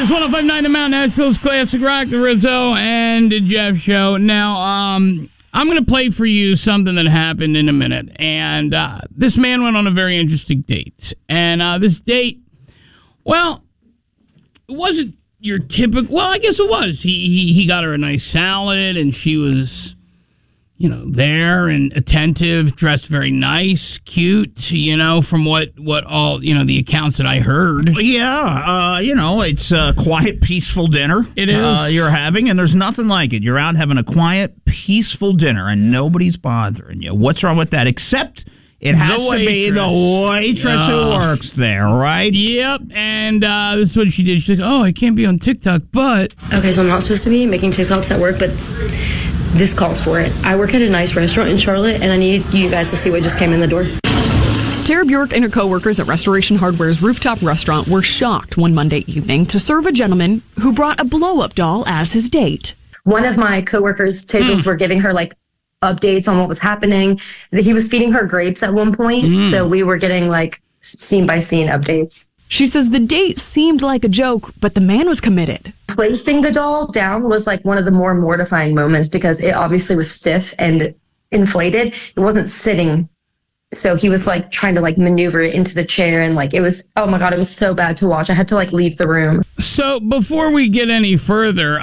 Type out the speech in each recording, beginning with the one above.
It's 105.9 The Mountain, Nashville's Classic Rock, the Rizzo and the Jeff Show. Now, I'm going to play for you something that happened in a minute. And this man went on a very interesting date. And this date, well, it wasn't your typical... Well, I guess it was. He got her a nice salad, and she was... there and attentive, dressed very nice, cute, from what all, the accounts that I heard. Yeah, it's a quiet, peaceful dinner. It is. You're having, and there's nothing like it. You're out having a quiet, peaceful dinner, and nobody's bothering you. What's wrong with that? Except it has to be the waitress who works there, right? Yep, and this is what she did. She's like, I can't be on TikTok, but... Okay, so I'm not supposed to be making TikToks at work, but... this calls for it. I work at a nice restaurant in Charlotte, and I need you guys to see what just came in the door. Tara Bjork and her coworkers at Restoration Hardware's rooftop restaurant were shocked one Monday evening to serve a gentleman who brought a blow-up doll as his date. One of my coworkers' tables were giving her updates on what was happening. He was feeding her grapes at one point, so we were getting scene by scene updates. She says the date seemed like a joke, but the man was committed. Placing the doll down was one of the more mortifying moments because it obviously was stiff and inflated. It wasn't sitting. So he was trying to maneuver it into the chair, and it was, oh my God, it was so bad to watch. I had to leave the room. So before we get any further,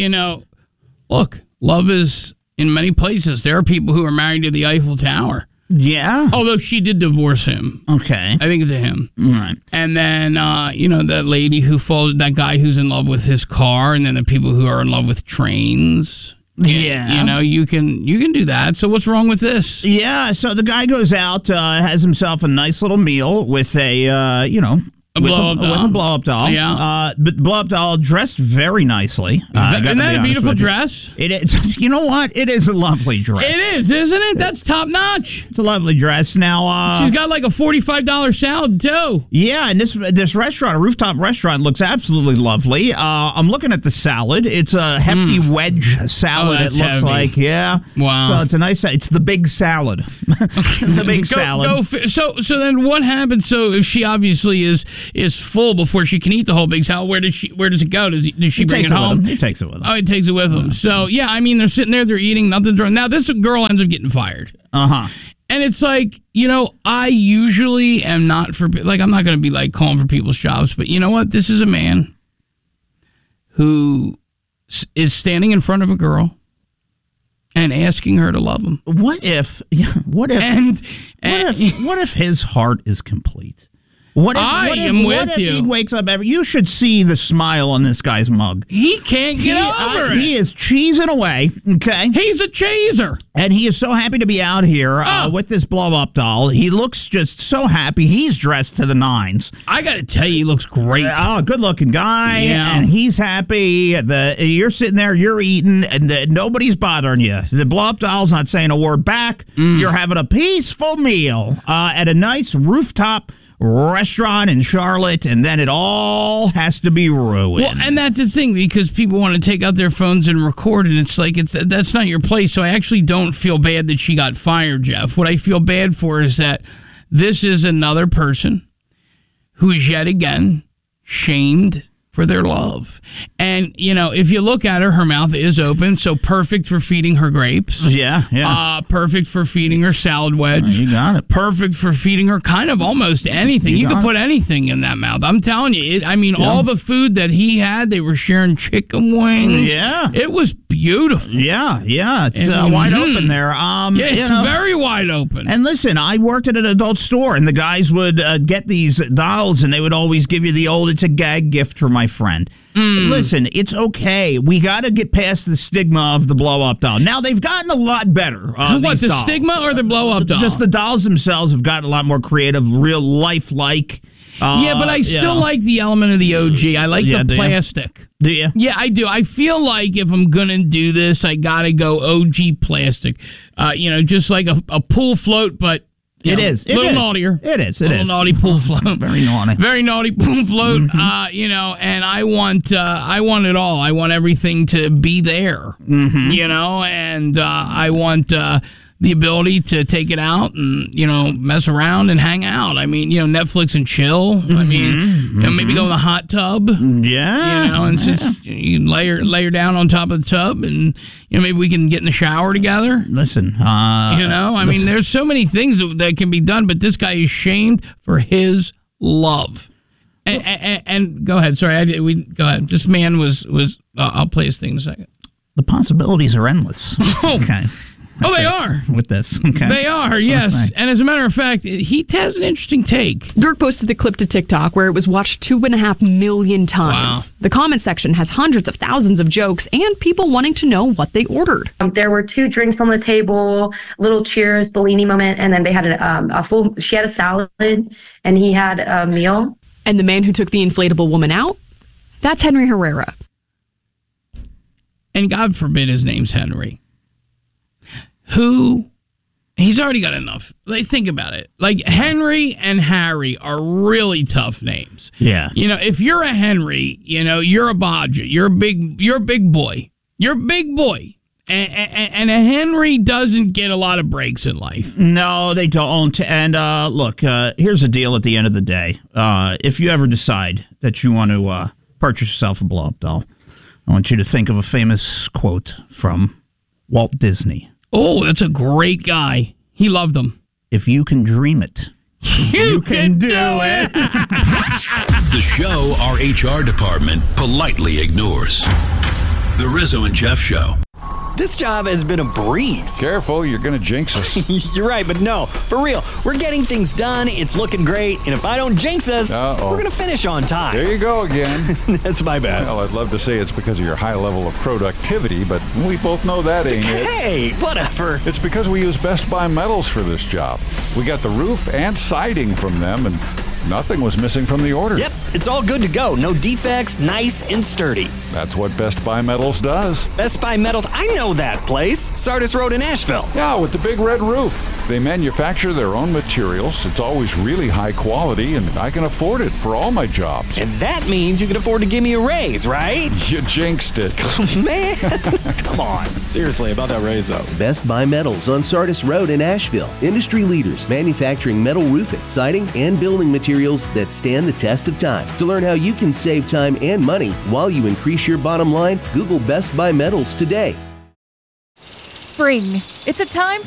look, love is in many places. There are people who are married to the Eiffel Tower. Yeah. Although she did divorce him. Okay. I think it's a him. All right. And then, that lady that guy who's in love with his car, and then the people who are in love with trains. Yeah. You can do that. So what's wrong with this? Yeah. So the guy goes out, has himself a nice little meal with a blow-up doll. Yeah. But blow-up doll dressed very nicely. Isn't that a beautiful dress? It is. You know what? It is a lovely dress. It is, isn't it? That's top-notch. It's a lovely dress. Now, she's got a $45 salad, too. Yeah, and this restaurant, a rooftop restaurant, looks absolutely lovely. I'm looking at the salad. It's a hefty wedge salad, it looks heavy. like. Yeah. Wow. So it's a nice... It's the big salad. The big salad. So then what happens? So if she obviously is full before she can eat the whole big salad, where does it go? Does she bring it home? He takes it with him. Oh, he takes it with him. So, yeah, they're sitting there, they're eating, nothing's wrong. Now, this girl ends up getting fired. Uh-huh. And it's I usually am not for, I'm not going to be calling for people's jobs, but you know what? This is a man who is standing in front of a girl and asking her to love him. What if his heart is complete? What if he wakes up you should see the smile on this guy's mug. He can't get over it. He is cheesing away, okay? He's a cheeser. And he is so happy to be out here with this blow-up doll. He looks just so happy. He's dressed to the nines. I got to tell you, he looks great. Good-looking guy, and he's happy. You're sitting there, you're eating, and nobody's bothering you. The blow-up doll's not saying a word back. You're having a peaceful meal at a nice rooftop restaurant in Charlotte, and then it all has to be ruined. Well, and that's the thing, because people want to take out their phones and record, and it's that's not your place. So I actually don't feel bad that she got fired, Jeff. What I feel bad for is that this is another person who is yet again shamed for their love. And, if you look at her mouth is open, so perfect for feeding her grapes. Yeah. Perfect for feeding her salad wedge. You got it. Perfect for feeding her kind of almost anything. You could put anything in that mouth. I'm telling you. All the food that he had, they were sharing chicken wings. Yeah. It was beautiful. Yeah. It's wide open there. It's very wide open. And listen, I worked at an adult store, and the guys would get these dolls, and they would always give you the old, it's a gag gift for my friend. Listen, it's okay. We got to get past the stigma of the blow-up doll. Now, they've gotten a lot better. What's the stigma or the blow-up doll? Just the dolls themselves have gotten a lot more creative, real life-like. But I still like the element of the OG. I like the plastic. Do you? Yeah, I do. I feel like if I'm going to do this, I got to go OG plastic. Just like a pool float, but... It is. A little naughtier. It is. A little naughty pool float. Very naughty. Very naughty pool float. And I want it all. I want everything to be there. And I want the ability to take it out and, mess around and hang out. I mean, Netflix and chill. I mean, maybe go in the hot tub. Yeah. And since you lay her down on top of the tub and, maybe we can get in the shower together. Listen, I mean, there's so many things that can be done, but this guy is shamed for his love. And go ahead. Sorry, go ahead. This man was. I'll play his thing in a second. The possibilities are endless. Okay. Oh, they are. With this. Okay. They are, yes. Okay. And as a matter of fact, he has an interesting take. Bjork posted the clip to TikTok where it was watched 2.5 million times. Wow. The comment section has hundreds of thousands of jokes and people wanting to know what they ordered. There were 2 drinks on the table, little cheers, Bellini moment, and then they had she had a salad and he had a meal. And the man who took the inflatable woman out, that's Henry Herrera. And God forbid his name's Henry. He's already got enough. Like, think about it. Like, Henry and Harry are really tough names. Yeah. If you're a Henry, you're a Bodger. You're a big boy. You're a big boy. And a Henry doesn't get a lot of breaks in life. No, they don't. And look, here's the deal at the end of the day. If you ever decide that you want to purchase yourself a blow-up doll, I want you to think of a famous quote from Walt Disney. Oh, that's a great guy. He loved them. If you can dream it, you can do it. The show our HR department politely ignores. The Rizzo and Jeff Show. This job has been a breeze. Careful, you're going to jinx us. You're right, but no, for real. We're getting things done. It's looking great. And if I don't jinx us, we're going to finish on time. There you go again. That's my bad. Well, I'd love to say it's because of your high level of productivity, but we both know that ain't it. Hey, whatever. It's because we use Best Buy metals for this job. We got the roof and siding from them, and nothing was missing from the order. Yep, it's all good to go. No defects, nice and sturdy. That's what Best Buy Metals does. Best Buy Metals, I know that place. Sardis Road in Asheville. Yeah, with the big red roof. They manufacture their own materials. It's always really high quality, and I can afford it for all my jobs. And that means you can afford to give me a raise, right? You jinxed it. Man, come on. Seriously, about that raise, though. Best Buy Metals on Sardis Road in Asheville. Industry leaders manufacturing metal roofing, siding, and building materials that stand the test of time. To learn how you can save time and money while you increase your bottom line, Google Best Buy Metals today. Spring. It's a time